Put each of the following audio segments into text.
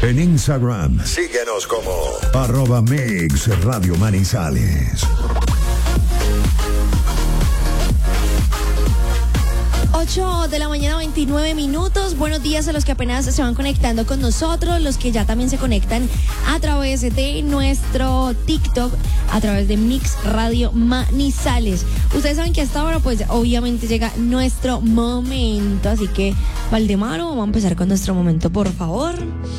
En Instagram, síguenos como @Mix Radio Manizales. 8 de la mañana, 29 minutos. Buenos días a los que apenas se van conectando con nosotros, los que ya también se conectan a través de nuestro TikTok, a través de Mix Radio Manizales. Ustedes saben que hasta ahora, pues, obviamente llega nuestro momento. Así que, Valdemaro, vamos a empezar con nuestro momento, por favor.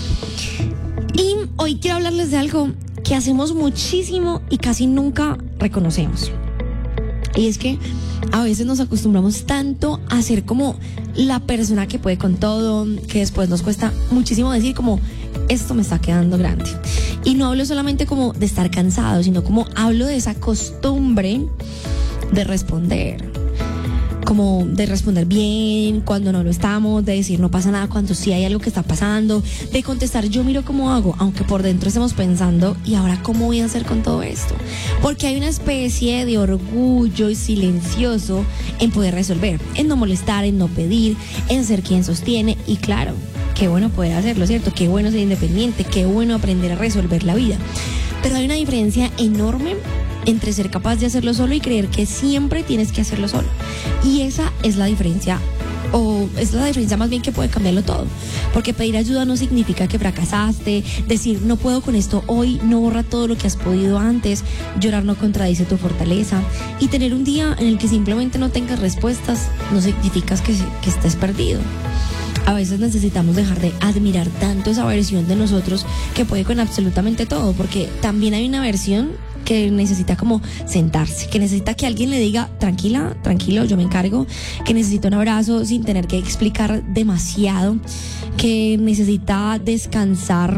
Y hoy quiero hablarles de algo que hacemos muchísimo y casi nunca reconocemos. Y es que a veces nos acostumbramos tanto a ser como la persona que puede con todo, que después nos cuesta muchísimo decir como, esto me está quedando grande. Y no hablo solamente como de estar cansado, sino como hablo de esa costumbre de responder. Como de responder bien cuando no lo estamos, de decir no pasa nada cuando sí hay algo que está pasando, de contestar yo miro cómo hago, aunque por dentro estemos pensando, ¿y ahora cómo voy a hacer con todo esto? Porque hay una especie de orgullo silencioso en poder resolver, en no molestar, en no pedir, en ser quien sostiene. Y claro, qué bueno poder hacerlo, ¿cierto? Qué bueno ser independiente, qué bueno aprender a resolver la vida. Pero hay una diferencia enorme entre ser capaz de hacerlo solo y creer que siempre tienes que hacerlo solo. Y esa es la diferencia, o es la diferencia más bien que puede cambiarlo todo. Porque pedir ayuda no significa que fracasaste, decir no puedo con esto hoy no borra todo lo que has podido antes, llorar no contradice tu fortaleza, y tener un día en el que simplemente no tengas respuestas no significa que estés perdido. A veces necesitamos dejar de admirar tanto esa versión de nosotros que puede con absolutamente todo, porque también hay una versión que necesita como sentarse, que necesita que alguien le diga tranquila, tranquilo, yo me encargo, que necesita un abrazo sin tener que explicar demasiado, que necesita descansar,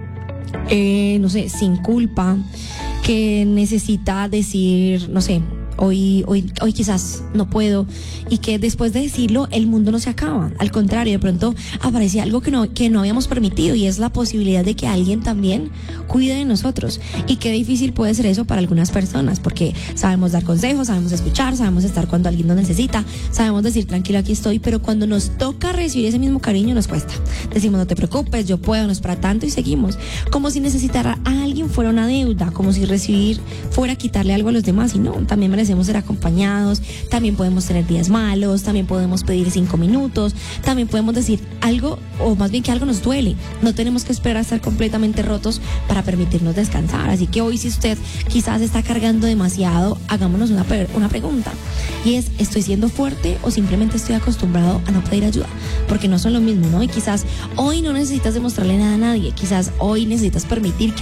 no sé, sin culpa, que necesita decir, no sé, hoy quizás no puedo, y que después de decirlo el mundo no se acaba, al contrario, de pronto aparece algo que no habíamos permitido, y es la posibilidad de que alguien también cuide de nosotros. Y qué difícil puede ser eso para algunas personas, porque sabemos dar consejos, sabemos escuchar, sabemos estar cuando alguien nos necesita, sabemos decir tranquilo, aquí estoy, pero cuando nos toca recibir ese mismo cariño nos cuesta. Decimos no te preocupes, yo puedo, no es para tanto, y seguimos como si necesitar a alguien fuera una deuda, como si recibir fuera quitarle algo a los demás. Y no, también merecemos ser acompañados, también podemos tener días malos, también podemos pedir 5 minutos, también podemos decir algo, o más bien que algo nos duele. No tenemos que esperar a estar completamente rotos para permitirnos descansar. Así que hoy, si usted quizás está cargando demasiado, hagámonos una pregunta, y es, ¿estoy siendo fuerte o simplemente estoy acostumbrado a no pedir ayuda? Porque no son lo mismo, ¿no? Y quizás hoy no necesitas demostrarle nada a nadie, quizás hoy necesitas permitir que